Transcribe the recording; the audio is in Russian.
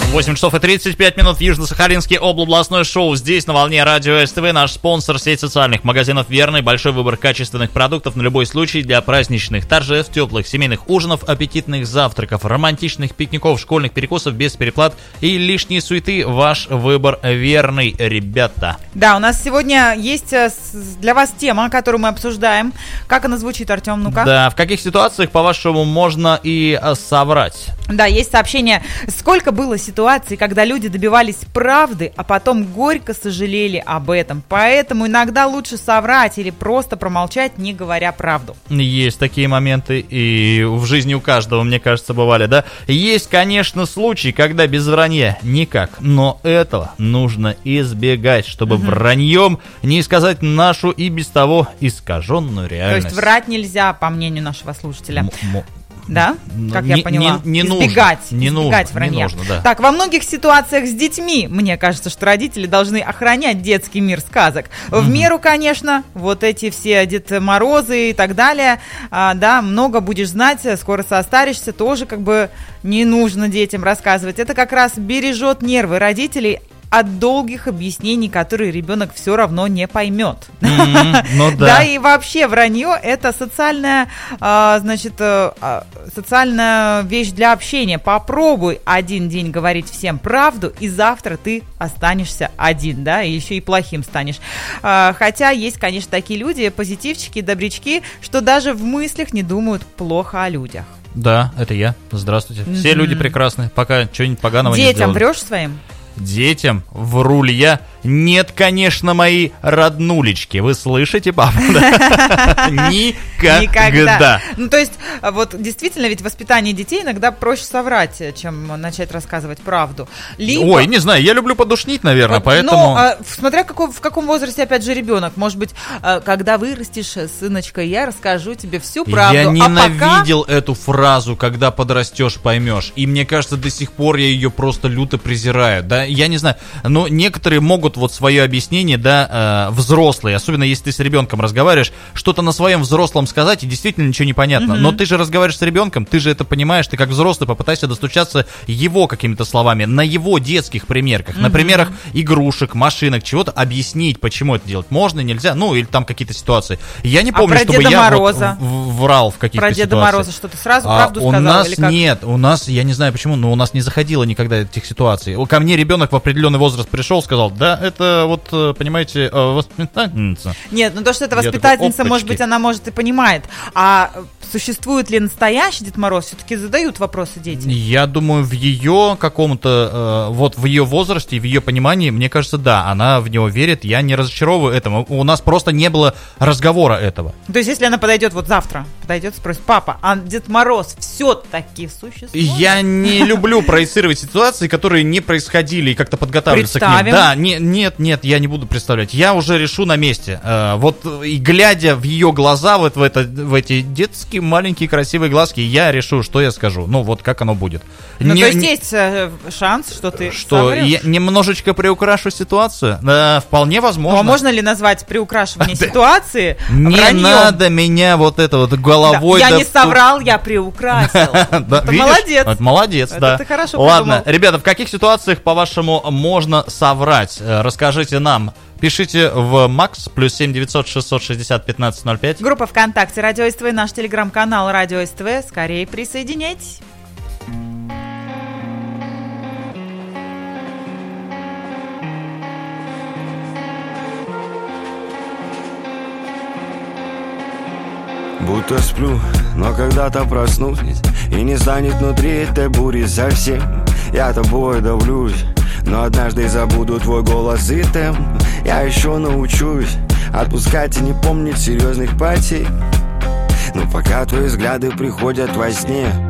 8 часов и 35 минут в Южно-Сахалинске областное шоу. Здесь на волне радио СТВ. Наш спонсор — сеть социальных магазинов «Верный». Большой выбор качественных продуктов на любой случай для праздничных торжеств, теплых семейных ужинов, аппетитных завтраков, романтичных пикников, школьных перекусов без переплат и лишней суеты. Ваш выбор «Верный», ребята. Да, у нас сегодня есть для вас тема, которую мы обсуждаем. Как она звучит, Артем? Ну-ка. Да, в каких ситуациях, по-вашему, можно и соврать? Да, есть сообщение. Сколько было ситуаций, когда люди добивались правды, а потом горько сожалели об этом. Поэтому иногда лучше соврать или просто промолчать, не говоря правду. Есть такие моменты, и в жизни у каждого, мне кажется, бывали, да? Есть, конечно, случаи, когда без вранья никак, но этого нужно избегать, чтобы враньем не сказать нашу и без того искаженную реальность. То есть врать нельзя, по мнению нашего слушателя. Да? Как я поняла. Не избегать нужно, вранья. Не нужно, да. Так, во многих ситуациях с детьми, мне кажется, что родители должны охранять детский мир сказок. В меру, конечно, вот эти все Дед Морозы и так далее, да, много будешь знать, скоро состаришься, тоже как бы не нужно детям рассказывать. Это как раз бережет нервы родителей от долгих объяснений, которые ребенок все равно не поймет. Ну да. Да, и вообще вранье — это социальная, социальная вещь для общения. Попробуй один день говорить всем правду, и завтра ты останешься один, да, и еще и плохим станешь. Хотя есть, конечно, такие люди, позитивчики, добрячки, что даже в мыслях не думают плохо о людях. Да, это я. Здравствуйте. Все люди прекрасны, пока что-нибудь поганого не сделали. Детям врешь своим? Детям вру ли я? Нет, конечно, мои роднулечки. Вы слышите, папа? Никогда. Ну, то есть, вот действительно, ведь воспитание детей иногда проще соврать, чем начать рассказывать правду. Ой, не знаю, я люблю подушнить, наверное, поэтому... Смотря в каком возрасте, опять же, ребенок. Может быть, когда вырастешь, сыночка, я расскажу тебе всю правду. Я ненавидел эту фразу, когда подрастешь, поймешь. И мне кажется, до сих пор я ее просто люто презираю. Да, я не знаю, но некоторые могут вот свое объяснение, да, взрослые, особенно если ты с ребенком разговариваешь, что-то на своем взрослом сказать, и действительно ничего не понятно. Но ты же разговариваешь с ребенком, ты же это понимаешь, ты как взрослый попытайся достучаться его какими-то словами, на его детских примерках, на примерах игрушек, машинок, чего-то объяснить, почему это делать можно, нельзя, ну, или там какие-то ситуации. Я не помню, чтобы я вот врал в каких-то ситуациях. Про Деда Мороза что-то сразу правду сказал? У нас или как? Нет, у нас, я не знаю почему, но у нас не заходило никогда этих ситуаций. Ко мне ребенок в определенный возраст пришел, сказал, да, это вот, понимаете, воспитательница. Нет, ну то, что это воспитательница, такой, может быть, она может и понимает. А существует ли настоящий Дед Мороз? Все-таки задают вопросы дети. Я думаю, в ее каком-то, вот в ее возрасте, в ее понимании, мне кажется, да, она в него верит, я не разочаровываю этому. У нас просто не было разговора этого. То есть, если она подойдет вот завтра, подойдет, спросит, папа, а Дед Мороз все-таки существует? Я не люблю проецировать ситуации, которые не происходили, и как-то подготавливаться к ним. Да, нет, я не буду представлять. Я уже решу на месте. Вот и глядя в ее глаза, вот в эти детские маленькие красивые глазки, я решу, что я скажу. Ну, вот как оно будет. Ну, то есть шанс, что ты соврешь? Я немножечко приукрашу ситуацию? Вполне возможно. Ну, а можно ли назвать приукрашивание ситуации враньем? Не надо меня вот это вот головой... Я не соврал, я приукрасил. Это молодец. Молодец, да. Это ты хорошо придумал. Ладно, ребята, в каких ситуациях, по-вашему, можно соврать? Расскажите нам. Пишите в МАКС +7 900 660 1505. Группа ВКонтакте Радио СТВ, наш телеграм-канал Радио СТВ. Скорее присоединяйтесь. Будто сплю, но когда-то проснусь, и не станет внутри этой бури совсем. Я тобой давлюсь, но однажды забуду твой голос и темп. Я еще научусь отпускать и не помнить серьезных потерь. Но пока твои взгляды приходят во сне,